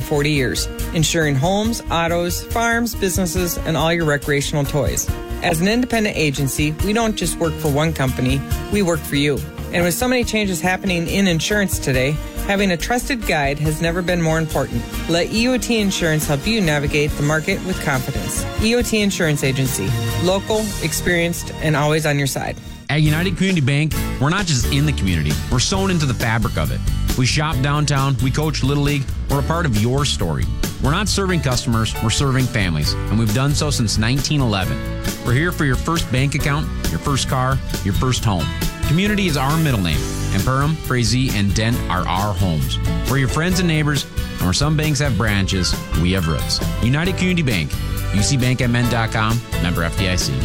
40 years, insuring homes, autos, farms, businesses, and all your recreational toys. As an independent agency, we don't just work for one company, we work for you. And with so many changes happening in insurance today, having a trusted guide has never been more important. Let EOT Insurance help you navigate the market with confidence. EOT Insurance Agency. Local, experienced, and always on your side. At United Community Bank, we're not just in the community, we're sewn into the fabric of it. We shop downtown, we coach Little League, we're a part of your story. We're not serving customers, we're serving families, and we've done so since 1911. We're here for your first bank account, your first car, your first home. Community is our middle name, and Perham, Frazee, and Dent are our homes. We're your friends and neighbors, and where some banks have branches, we have roots. United Community Bank, ucbankmn.com, member FDIC.